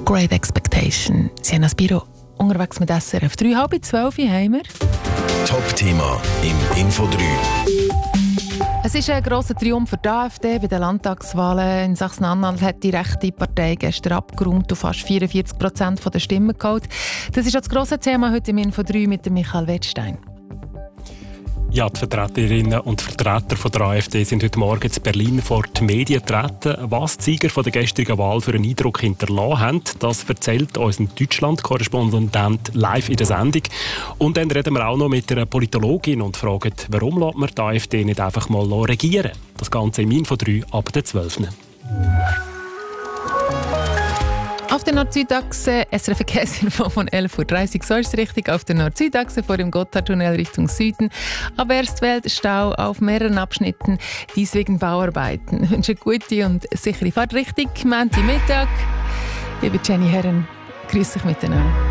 Great Expectation. Sie haben das Büro unterwegs mit SRF 3, 11:30 haben wir. Top-Thema im Info 3. Es ist ein grosser Triumph für die AfD. Bei den Landtagswahlen in Sachsen-Anhalt hat die rechte Partei gestern abgeräumt und fast 44% der Stimmen geholt. Das ist das grosse Thema heute im Info 3 mit dem Michael Wettstein. Ja, die Vertreterinnen und Vertreter von der AfD sind heute Morgen in Berlin vor die Medien getreten. Was die Sieger von der gestrigen Wahl für einen Eindruck hinterlassen haben, das erzählt unser Deutschland-Korrespondent live in der Sendung. Und dann reden wir auch noch mit einer Politologin und fragen, warum lässt man die AfD nicht einfach mal regieren? Das Ganze im Info 3 ab der 12. Auf der Nord-Süd-Achse, SRF Verkehrsinfo von 11:30 Uhr, so ist es richtig, auf der Nord-Süd-Achse vor dem Gotthardtunnel Richtung Süden. Ab Erstfeld Stau auf mehreren Abschnitten, dies wegen Bauarbeiten. Ich wünsche gute und sichere Fahrt. Richtig, Montagmittag. Liebe Jenny Herren, grüß dich miteinander.